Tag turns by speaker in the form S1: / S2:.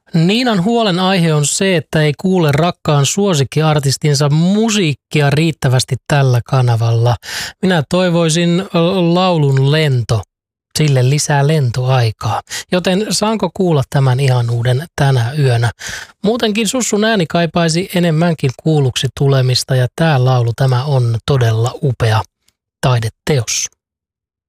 S1: Niinan huolenaihe on se, että ei kuule rakkaan suosikkiartistinsa musiikkia riittävästi tällä kanavalla. Minä toivoisin laulun lento, sille lisää lentoaikaa. Joten saanko kuulla tämän ihanuuden tänä yönä? Muutenkin Sussun ääni kaipaisi enemmänkin kuulluksi tulemista ja tämä laulu, tämä on todella upea taideteos.